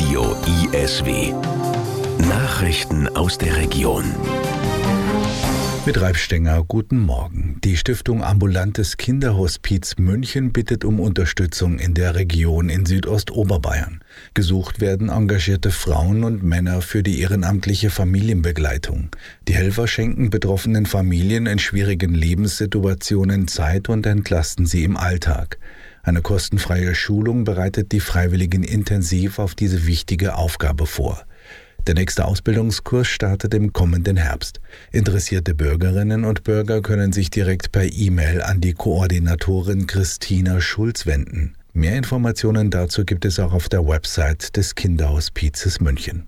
Radio ISW. Nachrichten aus der Region. Mit Ralf Stenger, guten Morgen. Die Stiftung Ambulantes Kinderhospiz München bittet um Unterstützung in der Region in Südostoberbayern. Gesucht werden engagierte Frauen und Männer für die ehrenamtliche Familienbegleitung. Die Helfer schenken betroffenen Familien in schwierigen Lebenssituationen Zeit und entlasten sie im Alltag. Eine kostenfreie Schulung bereitet die Freiwilligen intensiv auf diese wichtige Aufgabe vor. Der nächste Ausbildungskurs startet im kommenden Herbst. Interessierte Bürgerinnen und Bürger können sich direkt per E-Mail an die Koordinatorin Christina Schulz wenden. Mehr Informationen dazu gibt es auch auf der Website des Kinderhospizes München.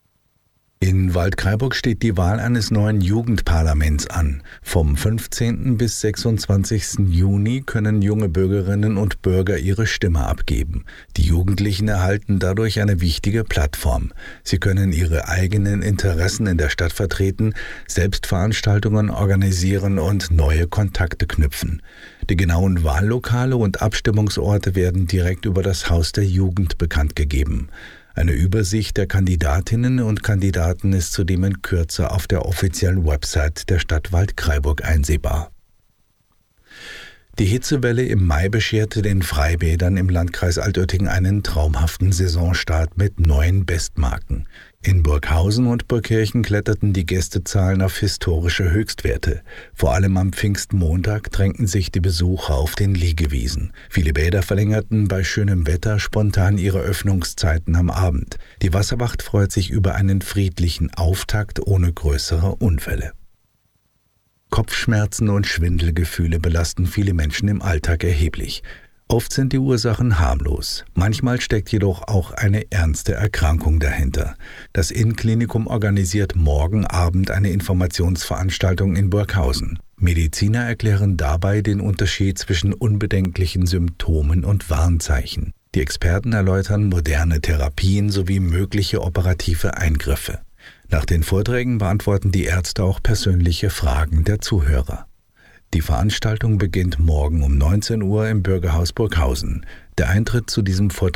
In Waldkraiburg steht die Wahl eines neuen Jugendparlaments an. Vom 15. bis 26. Juni können junge Bürgerinnen und Bürger ihre Stimme abgeben. Die Jugendlichen erhalten dadurch eine wichtige Plattform. Sie können ihre eigenen Interessen in der Stadt vertreten, selbst Veranstaltungen organisieren und neue Kontakte knüpfen. Die genauen Wahllokale und Abstimmungsorte werden direkt über das Haus der Jugend bekannt gegeben. Eine Übersicht der Kandidatinnen und Kandidaten ist zudem in Kürze auf der offiziellen Website der Stadt Waldkraiburg einsehbar. Die Hitzewelle im Mai bescherte den Freibädern im Landkreis Altötting einen traumhaften Saisonstart mit neuen Bestmarken. In Burghausen und Burgkirchen kletterten die Gästezahlen auf historische Höchstwerte. Vor allem am Pfingstmontag drängten sich die Besucher auf den Liegewiesen. Viele Bäder verlängerten bei schönem Wetter spontan ihre Öffnungszeiten am Abend. Die Wasserwacht freut sich über einen friedlichen Auftakt ohne größere Unfälle. Kopfschmerzen und Schwindelgefühle belasten viele Menschen im Alltag erheblich. Oft sind die Ursachen harmlos. Manchmal steckt jedoch auch eine ernste Erkrankung dahinter. Das Innenklinikum organisiert morgen Abend eine Informationsveranstaltung in Burghausen. Mediziner erklären dabei den Unterschied zwischen unbedenklichen Symptomen und Warnzeichen. Die Experten erläutern moderne Therapien sowie mögliche operative Eingriffe. Nach den Vorträgen beantworten die Ärzte auch persönliche Fragen der Zuhörer. Die Veranstaltung beginnt morgen um 19 Uhr im Bürgerhaus Burghausen. Der Eintritt zu diesem Vortrag